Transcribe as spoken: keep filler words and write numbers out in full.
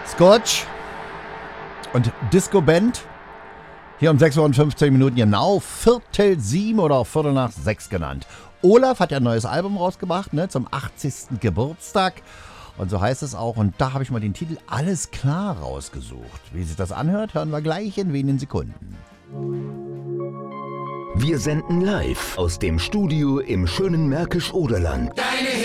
Scotch und Disco Band. Hier um sechs Uhr und fünfzehn Minuten genau, Viertel sieben oder auch Viertel nach sechs genannt. Olaf hat ja ein neues Album rausgebracht, ne, zum achtzigsten Geburtstag. Und so heißt es auch. Und da habe ich mal den Titel Alles klar rausgesucht. Wie sich das anhört, hören wir gleich in wenigen Sekunden. Wir senden live aus dem Studio im schönen Märkisch-Oderland. Deine